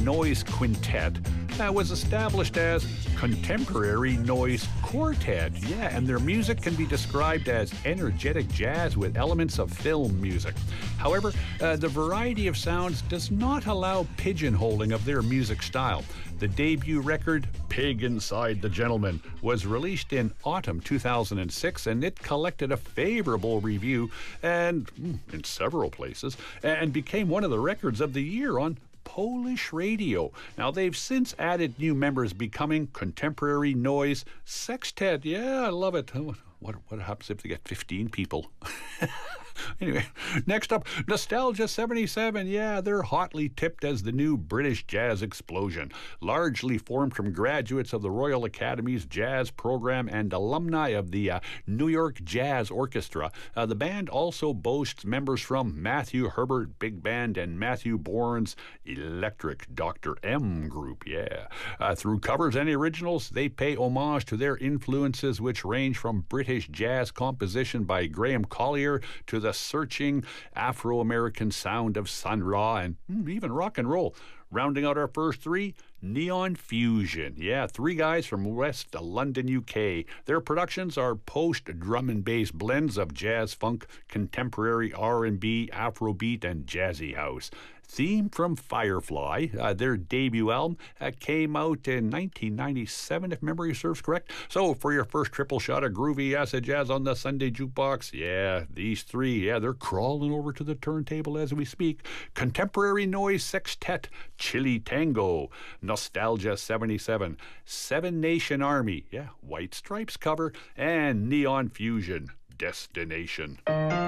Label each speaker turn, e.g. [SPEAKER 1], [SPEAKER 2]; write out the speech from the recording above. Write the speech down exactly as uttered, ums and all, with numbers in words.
[SPEAKER 1] Noise Quintet uh, was established as Contemporary Noise Quartet. Yeah, and their music can be described as energetic jazz with elements of film music. However, uh, the variety of sounds does not allow pigeonholing of their music style. The debut record, Pig Inside the Gentleman, was released in autumn two thousand six, and it collected a favorable review and in several places, and became one of the records of the year on Polish radio. Now, they've since added new members, becoming Contemporary Noise Sextet. Yeah, I love it. What, what happens if they get fifteen people? Anyway, next up, Nostalgia seventy-seven. Yeah, they're hotly tipped as the new British jazz explosion. Largely formed from graduates of the Royal Academy's jazz program and alumni of the uh, New York Jazz Orchestra. Uh, the band also boasts members from Matthew Herbert Big Band and Matthew Bourne's Electric Doctor M Group. Yeah. Uh, through covers and originals, they pay homage to their influences, which range from British jazz composition by Graham Collier to the searching Afro-American sound of Sun Ra and mm, even rock and roll. Rounding out our first three, Neon Fusion. Yeah, three guys from West London, U K. Their productions are post-drum and bass blends of jazz, funk, contemporary R and B, Afrobeat, and jazzy house. Theme from Firefly, uh, their debut album, uh, came out in nineteen ninety-seven, if memory serves correct. So for your first triple shot of groovy acid jazz on the Sunday Jukebox, yeah, these three, yeah, they're crawling over to the turntable as we speak. Contemporary Noise Sextet, Chili Tango, Nostalgia seventy-seven, Seven Nation Army, yeah, White Stripes cover, and Neon Fusion, Destination.